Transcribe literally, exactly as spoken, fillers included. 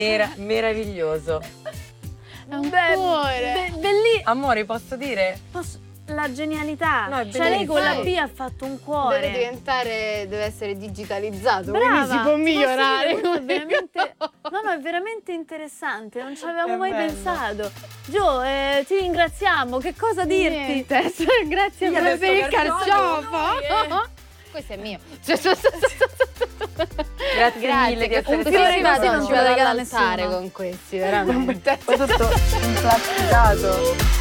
Era meraviglioso. È un cuore. Be- belli- Amore, posso dire? posso- la genialità. No, è cioè lei con la bellissimo. B ha fatto un cuore. Deve diventare, deve essere digitalizzato, Brava. quindi si può migliorare. Posso dire, questo è veramente, no, no, è veramente interessante, non ci avevamo È mai bello. pensato. Gio, eh, ti ringraziamo, che cosa dirti? Niente, grazie Io per, adesso per il carciofo. carciofo. Questo è mio. Grazie, mille di essere un stati fiore così così non non ce ci lo vado regala all'altare nessuno. con questi, veramente. Poi tutto implasticato.